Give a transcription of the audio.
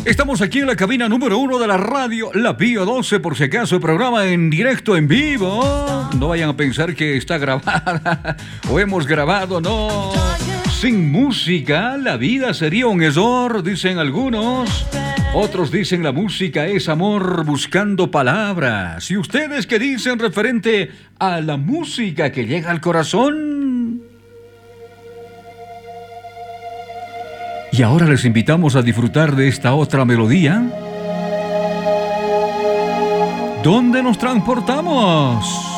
Estamos aquí en la cabina número 1 de la radio, la Pío 12, por si acaso, programa en directo, en vivo. No vayan a pensar que está grabada o hemos grabado, no. Sin música, la vida sería un error, dicen algunos. Otros dicen la música es amor buscando palabras. ¿Y ustedes qué dicen referente a la música que llega al corazón? Y ahora les invitamos a disfrutar de esta otra melodía. ¿Dónde nos transportamos?